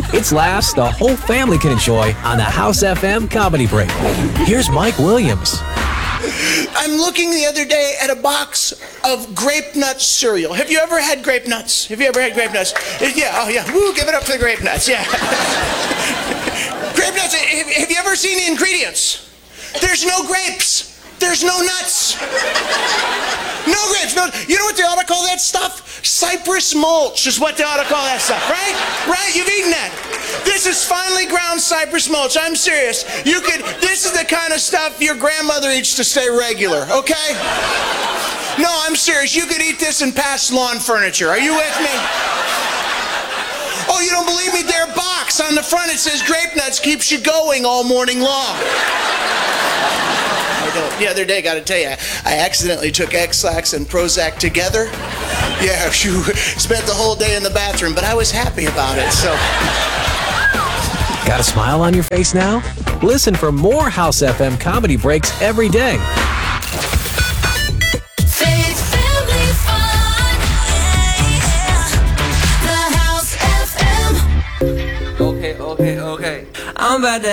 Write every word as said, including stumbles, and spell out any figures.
It's laughs the whole family can enjoy on the House F M Comedy Break. Here's Mike Williams. I'm looking the other day at a box of grape nut cereal. Have you ever had grape nuts? Have you ever had grape nuts? Yeah, oh yeah. Woo, give it up for the grape nuts, yeah. Grape nuts, have, have you ever seen the ingredients? There's no grapes. There's no nuts. No grapes. No. You know what they ought to call that stuff? Cypress mulch is what they ought to call that stuff, right? Right? You've eaten that. This is finely ground cypress mulch. I'm serious. You could. This is the kind of stuff your grandmother eats to stay regular. Okay? No, I'm serious. You could eat this and pass lawn furniture. Are you with me? Oh, you don't believe me? Their box on the front, it says grape nuts keeps you going all morning long. The other day, got to tell you, I accidentally took X-Lax and Prozac together. Yeah, phew, spent the whole day in the bathroom, but I was happy about it, so. Got a smile on your face now? Listen for more House F M Comedy Breaks every day. Family fun. The House F M. Okay, okay, okay. I'm about to